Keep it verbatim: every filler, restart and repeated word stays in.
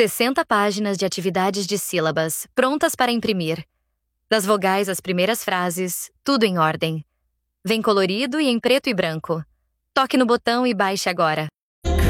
sessenta páginas de atividades de sílabas, prontas para imprimir. Das vogais às primeiras frases, tudo em ordem. Vem colorido e em preto e branco. Toque no botão e baixe agora.